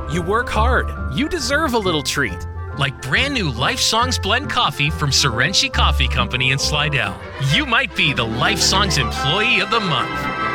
You work hard. You deserve a little treat. Like brand new Life Songs Blend Coffee from Serenchi Coffee Company in Slidell. You might be the Life Songs Employee of the Month.